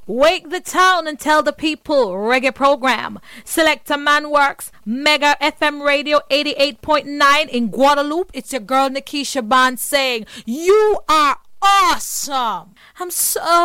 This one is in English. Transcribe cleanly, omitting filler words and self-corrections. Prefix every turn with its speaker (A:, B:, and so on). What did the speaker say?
A: Wake the town and tell the people. Reggae program. Selector Man Works. Mega FM Radio 88.9 in Guadeloupe. It's your girl Nikisha Bond saying, you are awesome. I'm so